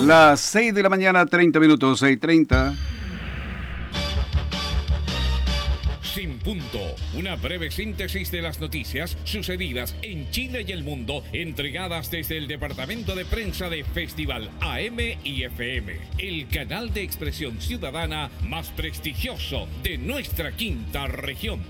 Las 6 de la mañana, 30 minutos, 6:30. Sin punto, una breve síntesis de las noticias sucedidas en Chile y el mundo, entregadas desde el departamento de prensa de Festival AM y FM, el canal de expresión ciudadana más prestigioso de nuestra quinta región.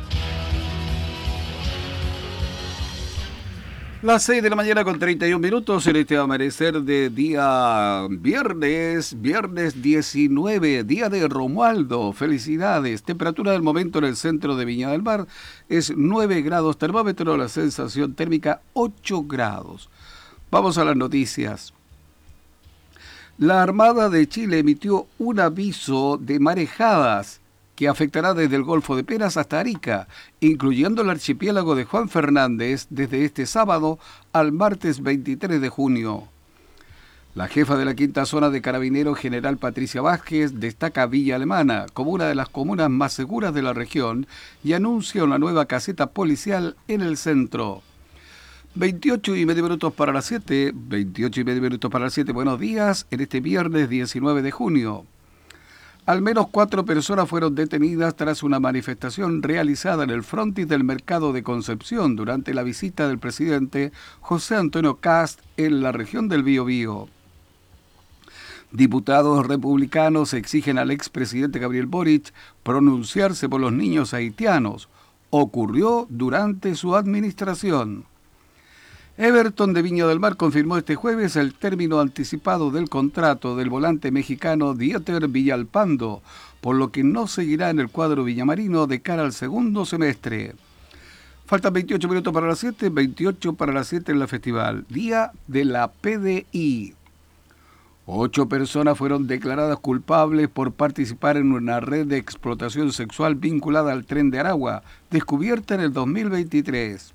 Las 6 de la mañana con 31 minutos en este amanecer de día viernes 19, día de Romualdo. Felicidades. Temperatura del momento en el centro de Viña del Mar es 9 grados termómetro, la sensación térmica 8 grados. Vamos a las noticias. La Armada de Chile emitió un aviso de marejadas que afectará desde el Golfo de Penas hasta Arica, incluyendo el archipiélago de Juan Fernández desde este sábado al martes 23 de junio. La jefa de la quinta zona de Carabineros, general Patricia Vázquez, destaca Villa Alemana como una de las comunas más seguras de la región y anuncia una nueva caseta policial en el centro. 28:30 para las 7, 28:30 para las 7, buenos días, en este viernes 19 de junio. Al menos 4 personas fueron detenidas tras una manifestación realizada en el frontis del mercado de Concepción durante la visita del presidente José Antonio Kast en la región del Biobío. Diputados republicanos exigen al expresidente Gabriel Boric pronunciarse por los niños haitianos. Ocurrió durante su administración. Everton de Viña del Mar confirmó este jueves el término anticipado del contrato del volante mexicano Dieter Villalpando, por lo que no seguirá en el cuadro villamarino de cara al segundo semestre. Faltan 28 minutos para las 7, 28 para las 7 en la festival, día de la PDI. 8 personas fueron declaradas culpables por participar en una red de explotación sexual vinculada al Tren de Aragua, descubierta en el 2023.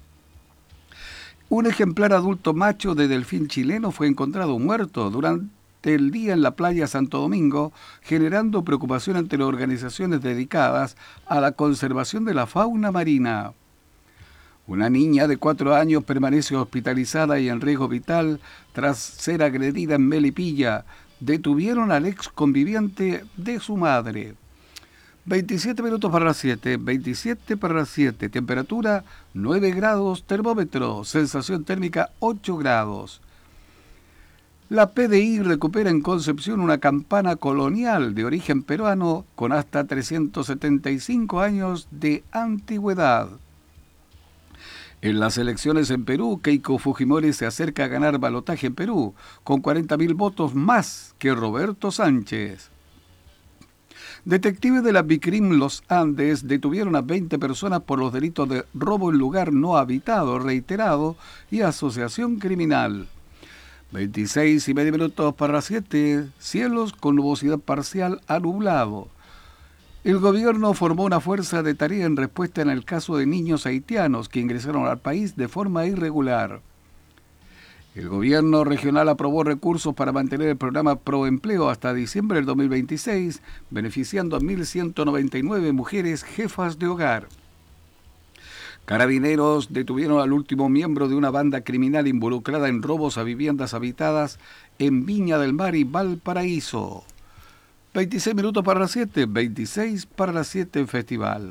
Un ejemplar adulto macho de delfín chileno fue encontrado muerto durante el día en la playa Santo Domingo, generando preocupación ante las organizaciones dedicadas a la conservación de la fauna marina. Una niña de 4 años permanece hospitalizada y en riesgo vital tras ser agredida en Melipilla. Detuvieron al ex conviviente de su madre. 27 minutos para las 7, 27 para las 7, temperatura 9 grados termómetro, sensación térmica 8 grados. La PDI recupera en Concepción una campana colonial de origen peruano con hasta 375 años de antigüedad. En las elecciones en Perú, Keiko Fujimori se acerca a ganar balotaje en Perú, con 40.000 votos más que Roberto Sánchez. Detectives de la BICRIM Los Andes detuvieron a 20 personas por los delitos de robo en lugar no habitado reiterado y asociación criminal. 26:30 minutos para las 7, cielos con nubosidad parcial a nublado. El gobierno formó una fuerza de tarea en respuesta en el caso de niños haitianos que ingresaron al país de forma irregular. El gobierno regional aprobó recursos para mantener el programa Proempleo hasta diciembre del 2026, beneficiando a 1.199 mujeres jefas de hogar. Carabineros detuvieron al último miembro de una banda criminal involucrada en robos a viviendas habitadas en Viña del Mar y Valparaíso. 26 minutos para las 7, 26 para las 7 en festival.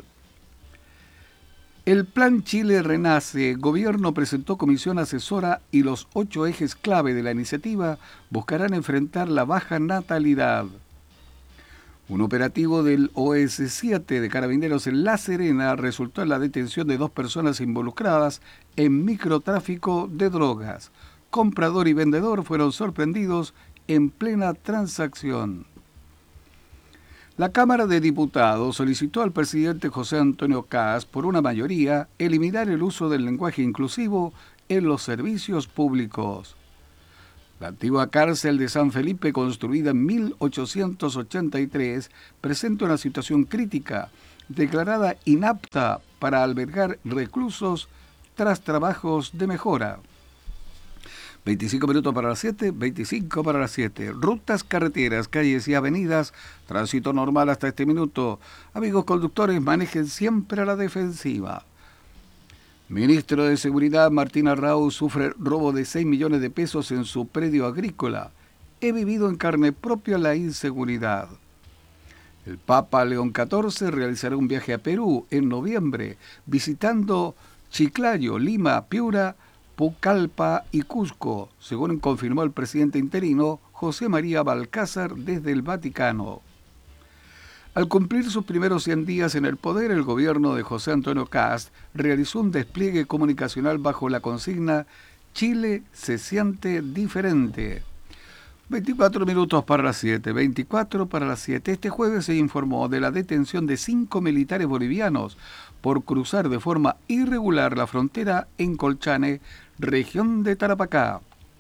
El Plan Chile Renace, gobierno presentó comisión asesora y los 8 ejes clave de la iniciativa buscarán enfrentar la baja natalidad. Un operativo del OS7 de Carabineros en La Serena resultó en la detención de 2 personas involucradas en microtráfico de drogas. Comprador y vendedor fueron sorprendidos en plena transacción. La Cámara de Diputados solicitó al presidente José Antonio Kast, por una mayoría, eliminar el uso del lenguaje inclusivo en los servicios públicos. La antigua cárcel de San Felipe, construida en 1883, presenta una situación crítica, declarada inapta para albergar reclusos tras trabajos de mejora. 25 minutos para las 7, 25 para las 7. Rutas, carreteras, calles y avenidas, tránsito normal hasta este minuto. Amigos conductores, manejen siempre a la defensiva. Ministro de Seguridad Martín Arrau sufre robo de 6 millones de pesos en su predio agrícola. he vivido en carne propia la inseguridad. El Papa León XIV realizará un viaje a Perú en noviembre, visitando Chiclayo, Lima, Piura, Pucallpa y Cusco, según confirmó el presidente interino José María Balcázar desde el Vaticano. Al cumplir sus primeros 100 días en el poder, el gobierno de José Antonio Kast realizó un despliegue comunicacional bajo la consigna Chile se siente diferente. 24 minutos para las 7, 24 para las 7. Este jueves se informó de la detención de 5 militares bolivianos por cruzar de forma irregular la frontera en Colchane, región de Tarapacá.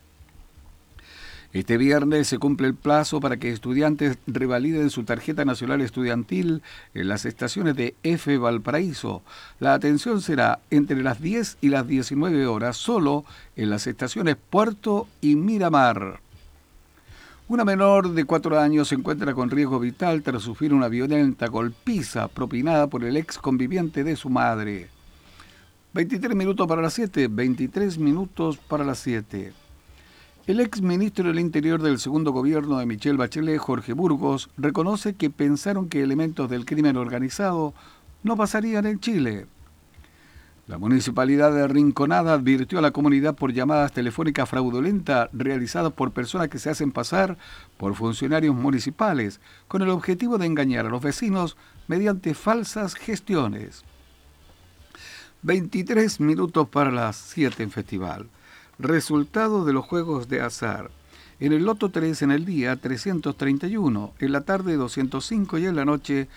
Este viernes se cumple el plazo para que estudiantes revaliden su tarjeta nacional estudiantil en las estaciones de F. Valparaíso. La atención será entre las 10 y las 19 horas, solo en las estaciones Puerto y Miramar. Una menor de 4 años se encuentra con riesgo vital tras sufrir una violenta golpiza propinada por el ex conviviente de su madre. 23 minutos para las 7, 23 minutos para las 7. El ex ministro del Interior del segundo gobierno de Michelle Bachelet, Jorge Burgos, reconoce que pensaron que elementos del crimen organizado no pasarían en Chile. La municipalidad de Rinconada advirtió a la comunidad por llamadas telefónicas fraudulentas realizadas por personas que se hacen pasar por funcionarios municipales, con el objetivo de engañar a los vecinos mediante falsas gestiones. 23 minutos para las 7 en festival. Resultados de los juegos de azar. En el loto 3 en el día 331, en la tarde 205 y en la noche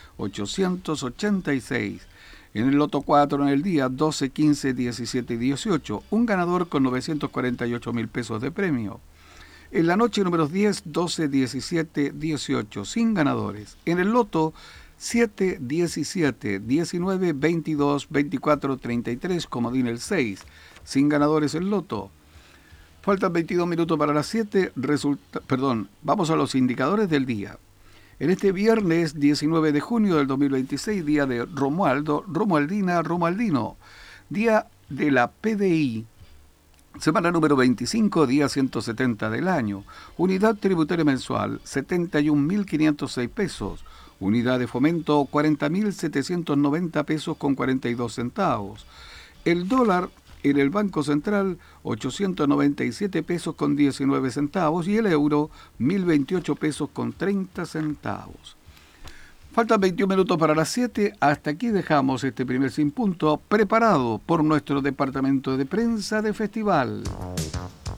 886. En el loto 4 en el día 12, 15, 17 y 18, un ganador con 948.000 pesos de premio. En la noche números 10, 12, 17, 18, sin ganadores. En el loto 7, 17, 19, 22, 24, 33, comodín el 6, sin ganadores el loto. Faltan 22 minutos para las 7, vamos a los indicadores del día. En este viernes 19 de junio del 2026, día de Romualdo, Romualdina, Romualdino, día de la PDI, semana número 25, día 170 del año, unidad tributaria mensual, 71.506 pesos, unidad de fomento, 40.790 pesos con 42 centavos. El dólar en el Banco Central, 897 pesos con 19 centavos y el euro, 1.028 pesos con 30 centavos. Faltan 21 minutos para las 7. Hasta aquí dejamos este primer Sin Punto, preparado por nuestro departamento de prensa de festival.